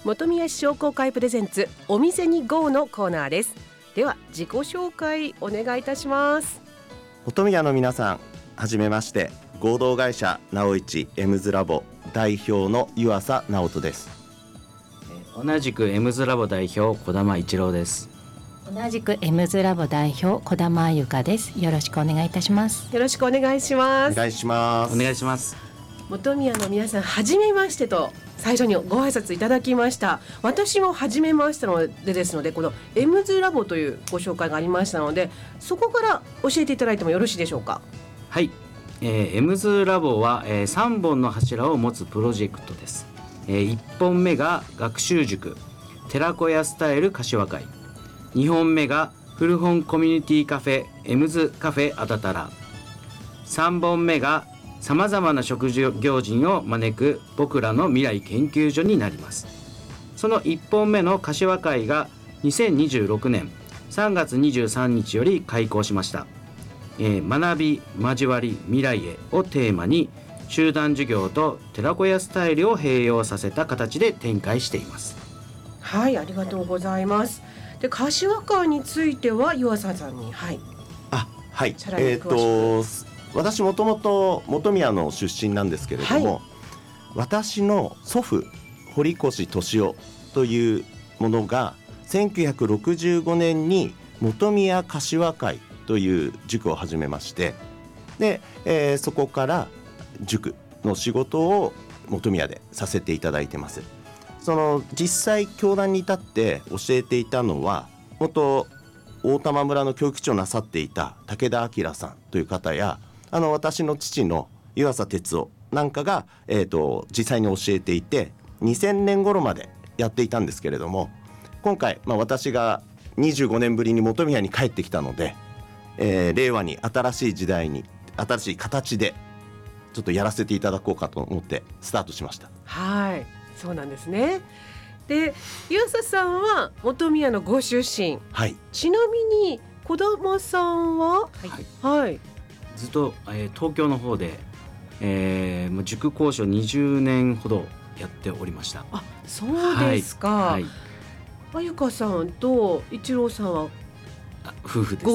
本宮市商工会プレゼンツお店に GO のコーナーです。では自己紹介お願いいたします。 本宮の皆さん、はじめまして。合同会社直一エムズラボ代表の湯浅直人です。 同じくエムズラボ代表小玉一郎です。 同じくエムズラボ代表小玉あゆかです。よろしくお願いいたします。 よろしくお願いします。 お願いします。 お願いします。 本宮の皆さん、はじめましてと最初にご挨拶いただきました。私もはじめましてのでですので、このエムズラボというご紹介がありましたので、そこから教えていただいてもよろしいでしょうか。 はい、エムズラボは、3本の柱を持つプロジェクトです。1本目が学習塾寺子屋スタイル柏会、2本目が古本コミュニティカフェエムズカフェあだたら、3本目がさまざまな職業人を招く僕らの未来研究所になります。その1本目の柏会が2026年3月23日より開校しました。学び交わり未来へをテーマに集団授業と寺子屋スタイルを併用させた形で展開しています。 はい、ありがとうございます。で、柏会については湯浅さんに、はい、 はい、 さらに詳しく。 私もともと本宮の出身なんですけれども、 はい、 私の祖父堀越敏夫というものが1965年に本宮柏会という塾を始めまして、で、そこから塾の仕事を本宮でさせていただいてます。その実際教壇に立って教えていたのは、元大玉村の教育長をなさっていた武田明さんという方や、私の父の湯浅哲夫なんかが、実際に教えていて、2000年頃までやっていたんですけれども、今回、私が25年ぶりに本宮に帰ってきたので、令和に新しい時代に新しい形でちょっとやらせていただこうかと思ってスタートしました。 はい、そうなんですね。で、湯浅さんは本宮のご出身、 はい、 ちなみに小玉さんは、はい、 ずっと、東京の方で、もう塾講師を20年ほどやっておりました。 あ、そうですか。あゆかさんと一郎さんは夫婦です。